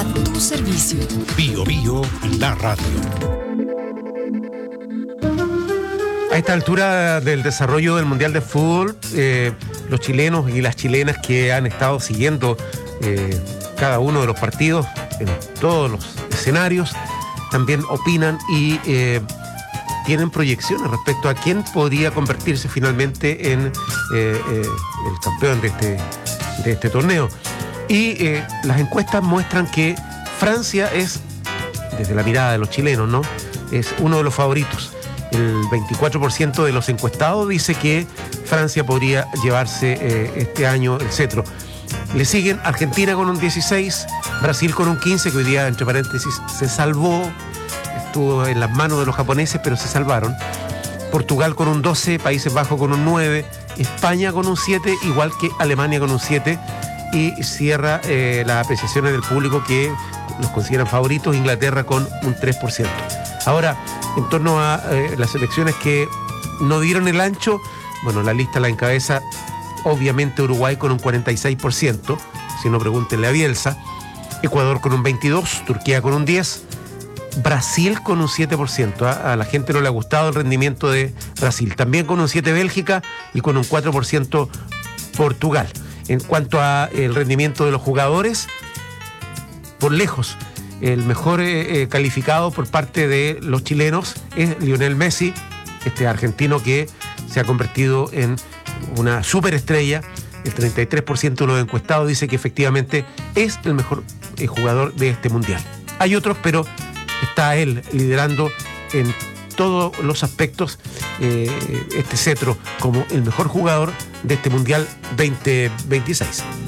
tu servicio. Bio Bio, la radio. A esta altura del desarrollo del Mundial de Fútbol, los chilenos y las chilenas que han estado siguiendo cada uno de los partidos en todos los escenarios, también opinan y tienen proyecciones respecto a quién podría convertirse finalmente en el campeón de este torneo. Y las encuestas muestran que Francia es, desde la mirada de los chilenos, ¿no?, es uno de los favoritos. El 24% de los encuestados dice que Francia podría llevarse este año el cetro. Le siguen Argentina con un 16%, Brasil con un 15%, que hoy día, entre paréntesis, se salvó, estuvo en las manos de los japoneses, pero se salvaron. Portugal con un 12%, Países Bajos con un 9%, España con un 7%, igual que Alemania con un 7%, y cierra las apreciaciones del público que los consideran favoritos, Inglaterra con un 3%. Ahora, en torno a las selecciones que no dieron el ancho, bueno, la lista la encabeza obviamente Uruguay con un 46%, si no pregúntenle a Bielsa, Ecuador con un 22%, Turquía con un 10%, Brasil con un 7%. A la gente no le ha gustado el rendimiento de Brasil. También con un 7% Bélgica y con un 4% Portugal. En cuanto a el rendimiento de los jugadores, por lejos, el mejor calificado por parte de los chilenos es Lionel Messi, este argentino que se ha convertido en una superestrella. El 33% de los encuestados dice que efectivamente es el mejor jugador de este mundial. Hay otros, pero está él liderando en todos los aspectos este cetro como el mejor jugador de este mundial 2026.